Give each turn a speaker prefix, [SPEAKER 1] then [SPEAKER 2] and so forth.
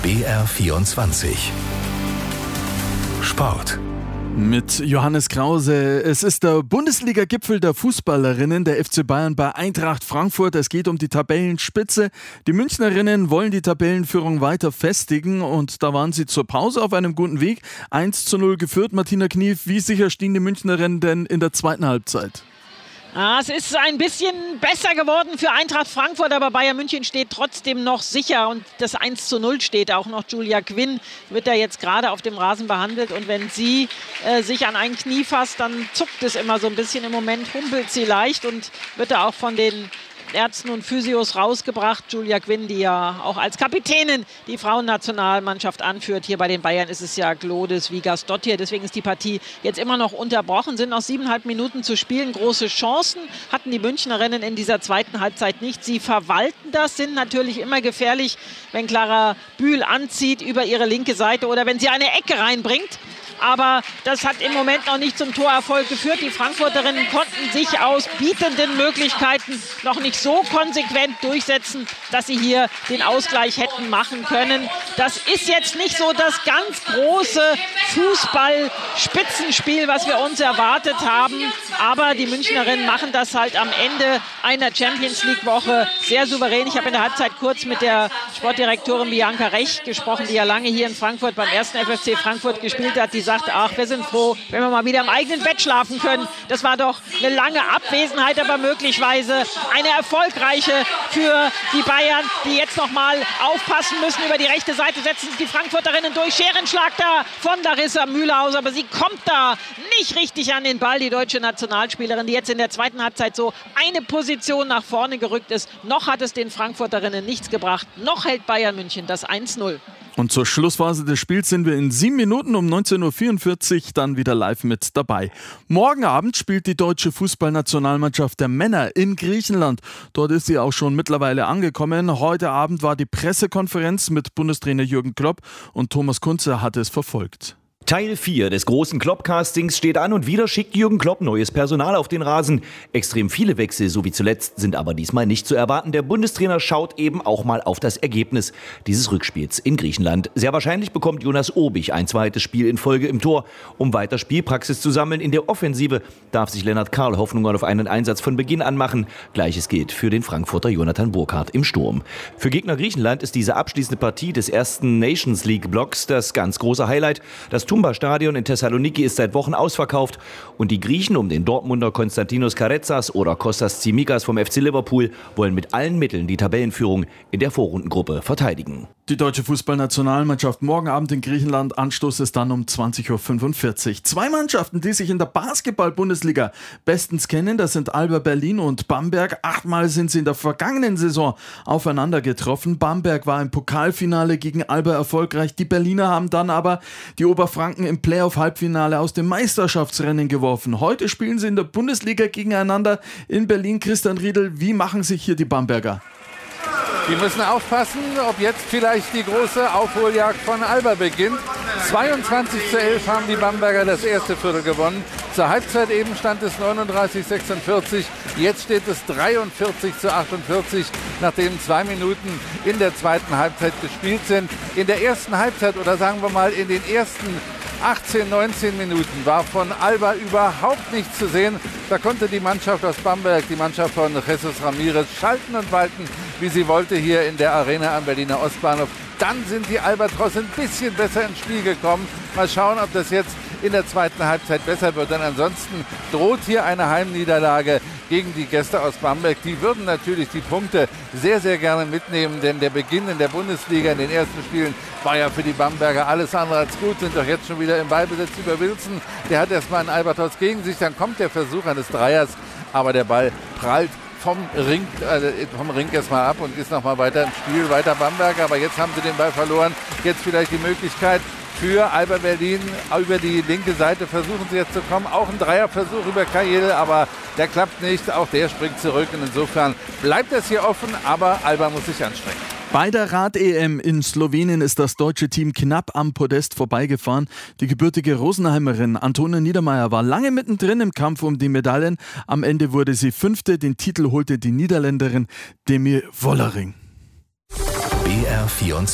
[SPEAKER 1] BR24 Sport.
[SPEAKER 2] Mit Johannes Krause. Es ist der Bundesliga-Gipfel der Fußballerinnen, der FC Bayern bei Eintracht Frankfurt. Es geht um die Tabellenspitze. Die Münchnerinnen wollen die Tabellenführung weiter festigen und da waren sie zur Pause auf einem guten Weg. 1:0 geführt. Martina Knief, wie sicher stehen die Münchnerinnen denn in der zweiten Halbzeit?
[SPEAKER 3] Es ist ein bisschen besser geworden für Eintracht Frankfurt, aber Bayern München steht trotzdem noch sicher und das 1:0 steht auch noch. Julia Quinn wird da jetzt gerade auf dem Rasen behandelt und wenn sie sich an ein Knie fasst, dann zuckt es immer so ein bisschen. Im Moment humpelt sie leicht und wird da auch von den Ärzten und Physios rausgebracht. Julia Quinn, die ja auch als Kapitänin die Frauennationalmannschaft anführt. Hier bei den Bayern ist es ja Glodis Vigas-Dottir. Deswegen ist die Partie jetzt immer noch unterbrochen. Sind noch 7,5 Minuten zu spielen. Große Chancen hatten die Münchnerinnen in dieser zweiten Halbzeit nicht. Sie verwalten das, sind natürlich immer gefährlich, wenn Clara Bühl anzieht über ihre linke Seite oder wenn sie eine Ecke reinbringt. Aber das hat im Moment noch nicht zum Torerfolg geführt. Die Frankfurterinnen konnten sich aus bietenden Möglichkeiten noch nicht so konsequent durchsetzen, dass sie hier den Ausgleich hätten machen können. Das ist jetzt nicht so das ganz große Fußball-Spitzenspiel, was wir uns erwartet haben. Aber die Münchnerinnen machen das halt am Ende einer Champions-League-Woche sehr souverän. Ich habe in der Halbzeit kurz mit der Sportdirektorin Bianca Rech gesprochen, die ja lange hier in Frankfurt beim 1. FFC Frankfurt gespielt hat. Die sagt, ach, wir sind froh, wenn wir mal wieder im eigenen Bett schlafen können. Das war doch eine lange Abwesenheit, aber möglicherweise eine erfolgreiche für die Bayern, die jetzt noch mal aufpassen müssen. Über die rechte Seite setzen sich die Frankfurterinnen durch. Scherenschlag da von Larissa Mühlhaus, aber sie kommt da nicht richtig an den Ball. Die deutsche Nationalspielerin, die jetzt in der zweiten Halbzeit so eine Position nach vorne gerückt ist. Noch hat es den Frankfurterinnen nichts gebracht. Noch hält Bayern München das 1:0.
[SPEAKER 2] Und zur Schlussphase des Spiels sind wir in 7 Minuten um 19:44 Uhr dann wieder live mit dabei. Morgen Abend spielt die deutsche Fußballnationalmannschaft der Männer in Griechenland. Dort ist sie auch schon mittlerweile angekommen. Heute Abend war die Pressekonferenz mit Bundestrainer Jürgen Klopp und Thomas Kunze hat es verfolgt.
[SPEAKER 4] Teil 4 des großen Klopp-Castings steht an und wieder schickt Jürgen Klopp neues Personal auf den Rasen. Extrem viele Wechsel, so wie zuletzt, sind aber diesmal nicht zu erwarten. Der Bundestrainer schaut eben auch mal auf das Ergebnis dieses Rückspiels in Griechenland. Sehr wahrscheinlich bekommt Jonas Obich ein zweites Spiel in Folge im Tor. Um weiter Spielpraxis zu sammeln in der Offensive, darf sich Lennart Karl Hoffnungen auf einen Einsatz von Beginn an machen. Gleiches gilt für den Frankfurter Jonathan Burkhardt im Sturm. Für Gegner Griechenland ist diese abschließende Partie des ersten Nations League-Blocks das ganz große Highlight. Das Tumba-Stadion in Thessaloniki ist seit Wochen ausverkauft und die Griechen um den Dortmunder Konstantinos Karetsas oder Kostas Tsimikas vom FC Liverpool wollen mit allen Mitteln die Tabellenführung in der Vorrundengruppe verteidigen.
[SPEAKER 2] Die deutsche Fußballnationalmannschaft morgen Abend in Griechenland. Anstoß ist dann um 20:45 Uhr. Zwei Mannschaften, die sich in der Basketball-Bundesliga bestens kennen, das sind Alba Berlin und Bamberg. 8-mal sind sie in der vergangenen Saison aufeinander getroffen. Bamberg war im Pokalfinale gegen Alba erfolgreich. Die Berliner haben dann aber die Oberfranken im Playoff-Halbfinale aus dem Meisterschaftsrennen geworfen. Heute spielen sie in der Bundesliga gegeneinander in Berlin. Christian Riedel, wie machen sich hier die Bamberger?
[SPEAKER 5] Die müssen aufpassen, ob jetzt vielleicht die große Aufholjagd von Alba beginnt. 22:11 haben die Bamberger das erste Viertel gewonnen. Zur Halbzeit eben stand es 39:46. Jetzt steht es 43:48, nachdem 2 Minuten in der zweiten Halbzeit gespielt sind. In der ersten Halbzeit oder sagen wir mal in den ersten 18, 19 Minuten war von Alba überhaupt nichts zu sehen. Da konnte die Mannschaft aus Bamberg, die Mannschaft von Jesus Ramirez, schalten und walten, wie sie wollte hier in der Arena am Berliner Ostbahnhof. Dann sind die Albatros ein bisschen besser ins Spiel gekommen. Mal schauen, ob das jetzt in der zweiten Halbzeit besser wird. Denn ansonsten droht hier eine Heimniederlage gegen die Gäste aus Bamberg. Die würden natürlich die Punkte sehr, sehr gerne mitnehmen, denn der Beginn in der Bundesliga in den ersten Spielen war ja für die Bamberger alles andere als gut, sind doch jetzt schon wieder im Ballbesitz über Wilson. Der hat erstmal einen Albatros gegen sich, dann kommt der Versuch eines Dreiers, aber der Ball prallt vom Ring erstmal ab und ist nochmal weiter im Spiel, weiter Bamberger, aber jetzt haben sie den Ball verloren. Jetzt vielleicht die Möglichkeit für Alba Berlin über die linke Seite versuchen sie jetzt zu kommen. Auch ein Dreierversuch über Kajel, aber der klappt nicht. Auch der springt zurück und insofern bleibt das hier offen, aber Alba muss sich anstrengen.
[SPEAKER 2] Bei der Rad-EM in Slowenien ist das deutsche Team knapp am Podest vorbeigefahren. Die gebürtige Rosenheimerin Antonia Niedermeier war lange mittendrin im Kampf um die Medaillen. Am Ende wurde sie 5. Den Titel holte die Niederländerin Demi Vollering.
[SPEAKER 1] BR24